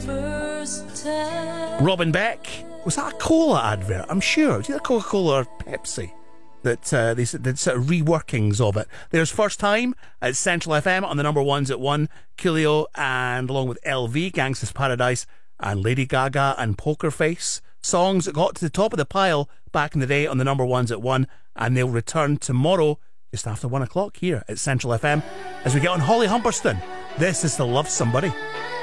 Robin Beck. Was that a cola advert? I'm sure. Was it a Coca-Cola or Pepsi? That they did sort of reworkings of it. There's First Time at Central FM on the number ones at 1. Coolio and along with LV, Gangsta's Paradise, and Lady Gaga and Poker Face. Songs that got to the top of the pile back in the day on the number ones at 1. And they'll return tomorrow just after 1 o'clock here at Central FM as we get on Holly Humberston. This is to Love Somebody.